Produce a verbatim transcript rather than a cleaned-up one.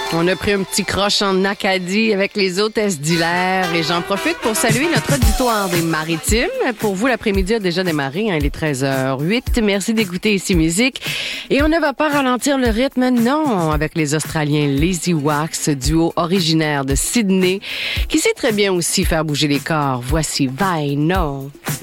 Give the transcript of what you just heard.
On a pris un petit croche en Acadie avec les hôtesses d'Hilaire et j'en profite pour saluer notre auditoire des Maritimes. Pour vous, l'après-midi a déjà démarré, hein, il est treize heures huit. Merci d'écouter Ici Musique. Et on ne va pas ralentir le rythme, non, avec les Australiens Lazy Wax, duo originaire de Sydney, qui sait très bien aussi faire bouger les corps. Voici Vai No.